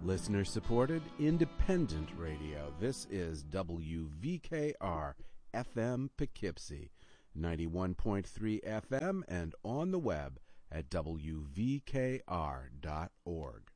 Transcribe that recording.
Listener supported independent radio. This is WVKR FM Poughkeepsie, 91.3 FM and on the web at WVKR.org.